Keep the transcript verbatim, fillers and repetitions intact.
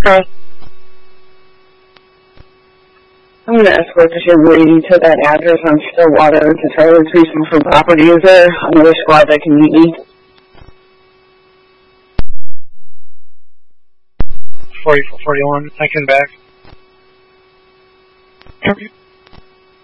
Hi. I'm going to escort this young lady to that address on Stillwater to try to retrieve some for property. Is there another squad that can meet me? forty-four forty-one, I can back. Copy.